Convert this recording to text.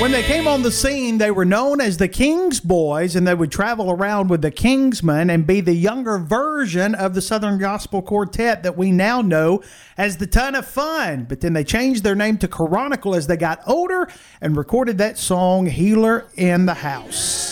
When they came on the scene, they were known as the King's Boys, and they would travel around with the Kingsmen and be the younger version of the Southern Gospel Quartet that we now know as the Ton of Fun. But then they changed their name to Chronicle as they got older and recorded that song, Healer in the House.